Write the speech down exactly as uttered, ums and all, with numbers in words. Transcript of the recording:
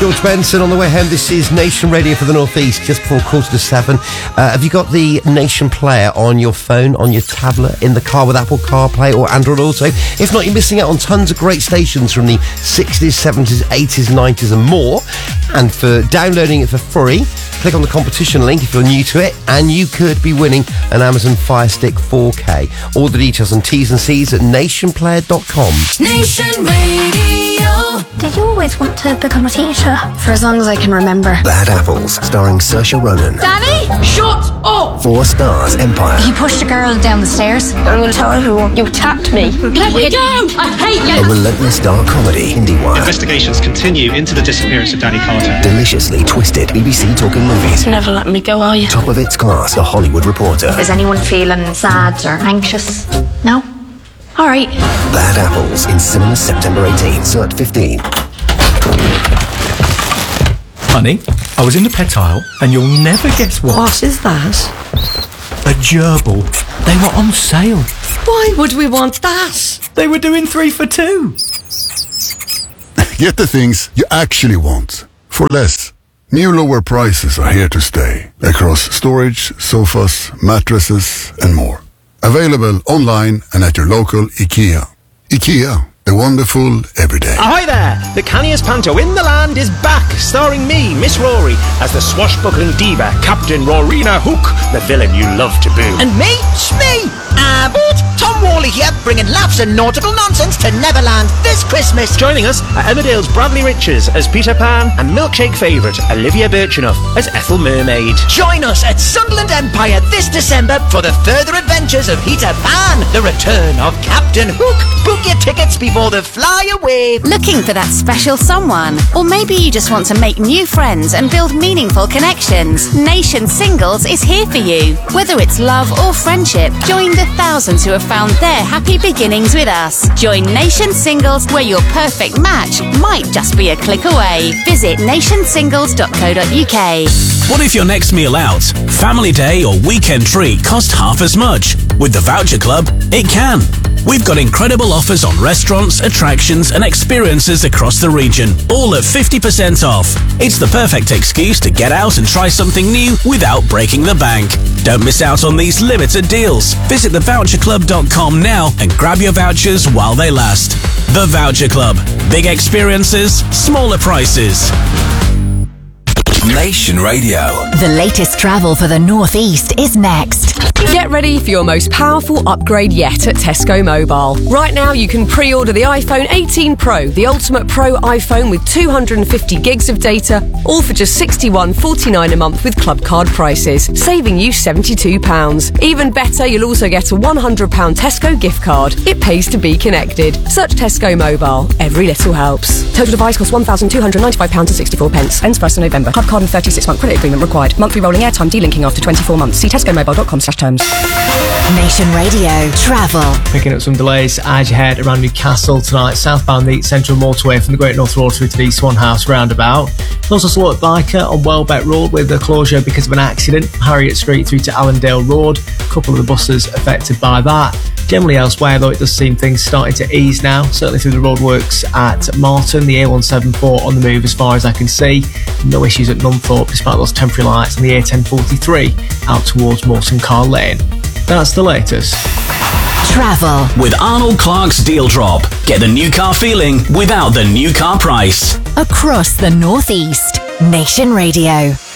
George Benson on the way home. This is Nation Radio for the North East, just before quarter to seven. Uh, have you got the Nation player on your phone, on your tablet, in the car with Apple CarPlay or Android Auto? If not, you're missing out on tons of great stations from the sixties, seventies, eighties, nineties and more. And for downloading it for free, click on the competition link if you're new to it, and you could be winning an Amazon Fire Stick four K. All the details and T's and C's at nation player dot com. Nation Radio. Did you always want to become a teacher? For as long as I can remember. Bad Apples, starring Saoirse Ronan. Danny? Shut up! Four Stars Empire. You pushed a girl down the stairs. I'm going to tell everyone you attacked me. Let me down! I hate A you! relentless dark comedy, IndieWire. Investigations continue into the disappearance of Danny Carter. Deliciously twisted B B C Talking Movies. Never let me go, are you? Top of its class, The Hollywood Reporter. Is anyone feeling sad or anxious? No? All right. Bad Apples, in cinemas September eighteenth, so at fifteen. Honey, I was in the pet aisle, and you'll never guess what. What is that? A gerbil. They were on sale. Why would we want that? They were doing three for two. Get the things you actually want for less. New lower prices are here to stay across storage, sofas, mattresses and more. Available online and at your local IKEA. IKEA, the wonderful everyday. Ahoy there! The canniest panto in the land is back, starring me, Miss Rory, as the swashbuckling diva, Captain Rorina Hook, the villain you love to boo. And me, Smee, Abbott, Tom Worley here, bringing laughs and nautical nonsense to Neverland this Christmas. Joining us are Emmerdale's Bradley Riches as Peter Pan and Milkshake favourite Olivia Birchenough as Ethel Mermaid. Join us at Sunderland Empire this December for the further adventures of Peter Pan, the return of Captain Hook. Book your tickets before they fly away. Looking for that special someone? Or maybe you just want to make new friends and build meaningful connections. Nation Singles is here for you. Whether it's love or friendship, join the thousands who have found their happy beginnings with us. Join Nation Singles, where your perfect match might just be a click away. Visit nation singles dot co dot uk. What if your next meal out, family day or weekend treat cost half as much? With the Voucher Club, it can. We've got incredible offers on restaurants, attractions and experiences across the region, all at fifty percent off. It's the perfect excuse to get out and try something new without breaking the bank. Don't miss out on these limited deals. Visit the voucher club dot com now and grab your vouchers while they last. The Voucher Club. Big experiences, smaller prices. Nation Radio. The latest travel for the North East is next. Get ready for your most powerful upgrade yet at Tesco Mobile. Right now you can pre-order the iPhone eighteen Pro, the ultimate Pro iPhone with two hundred fifty gigs of data, all for just sixty-one pounds forty-nine a month with club card prices, saving you seventy-two pounds. Even better, you'll also get a one hundred pounds Tesco gift card. It pays to be connected. Search Tesco Mobile. Every little helps. Total device costs one thousand two hundred ninety-five pounds sixty-four. Ends first of November. Club card and thirty-six month credit agreement required. Monthly rolling airtime delinking after twenty-four months. See tesco mobile dot com slash terms. Nation Radio Travel. Picking up some delays as you head around Newcastle tonight, southbound the Central Motorway from the Great North Road through to the Swan House roundabout. Also slow at Biker on Welbeck Road with a closure because of an accident. Harriet Street through to Allendale Road. A couple of the buses affected by that. Generally elsewhere though, it does seem things starting to ease now, certainly through the roadworks at Marton, the A one seventy-four on the move as far as I can see. No issues at Nunthorpe despite those temporary lights on the A ten forty-three out towards Morton Car Lane. That's the latest. Travel. With Arnold Clark's Deal Drop. Get the new car feeling without the new car price. Across the North East. Nation Radio.